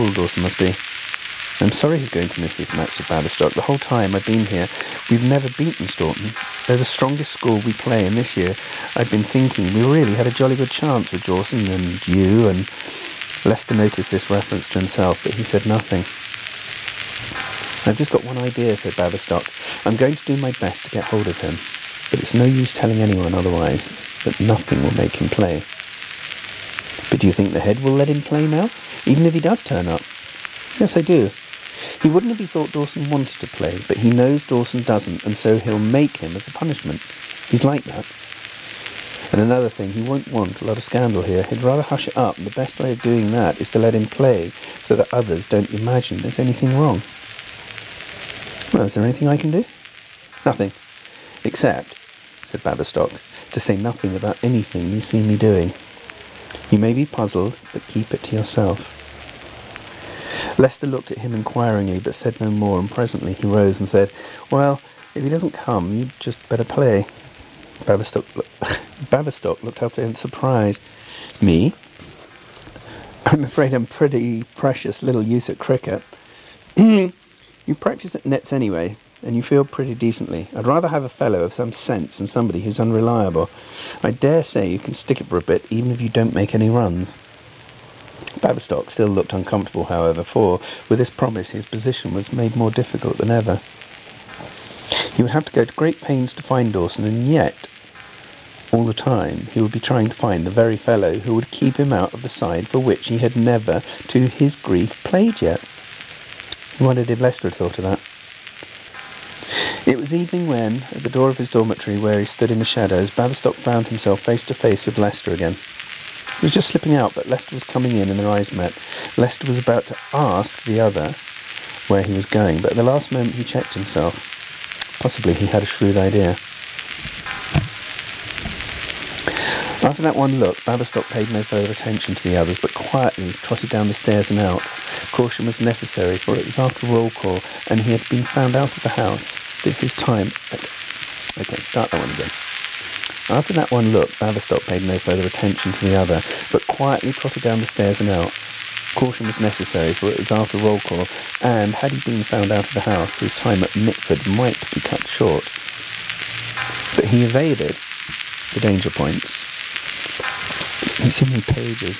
Dawson must be. I'm sorry he's going to miss this match, said Baverstock. The whole time I've been here, we've never beaten Staunton. They're the strongest school we play, and this year I've been thinking we really had a jolly good chance with Dawson and you, and Lester noticed this reference to himself, but he said nothing. I've just got one idea, said Baverstock. I'm going to do my best to get hold of him, but it's no use telling anyone otherwise that nothing will make him play. But do you think the head will let him play now, even if he does turn up? Yes, I do. He wouldn't have thought Dawson wanted to play, but he knows Dawson doesn't, and so he'll make him as a punishment. He's like that. And another thing, he won't want a lot of scandal here. He'd rather hush it up, and the best way of doing that is to let him play so that others don't imagine there's anything wrong. Well, is there anything I can do? Nothing. Except, said Baverstock, to say nothing about anything you see me doing. You may be puzzled, but keep it to yourself. Lester looked at him inquiringly, but said no more, and presently he rose and said, Well, if he doesn't come, you'd just better play. Baverstock looked up at him surprised. Me? I'm afraid I'm pretty precious little use at cricket. You practice at nets anyway, and you feel pretty decently. I'd rather have a fellow of some sense than somebody who's unreliable. I dare say you can stick it for a bit, even if you don't make any runs. Baverstock still looked uncomfortable, however, for, with this promise, his position was made more difficult than ever. He would have to go to great pains to find Dawson, and yet, all the time, he would be trying to find the very fellow who would keep him out of the side for which he had never, to his grief, played yet. He wondered if Lester had thought of that. It was evening when, at the door of his dormitory where he stood in the shadows, Baverstock found himself face to face with Lester again. He was just slipping out, but Lester was coming in and their eyes met. Lester was about to ask the other where he was going, but at the last moment he checked himself. Possibly he had a shrewd idea. After that one look, Baverstock paid no further attention to the others, but quietly trotted down the stairs and out. Caution was necessary, for it was after roll call, and he had been found out of the house. His time... Okay, start that one again. After that one look, Baverstock paid no further attention to the other, but quietly trotted down the stairs and out. Caution was necessary, for it was after roll call, and had he been found out of the house, his time at Mitford might be cut short. But he evaded the danger points. You see many pages.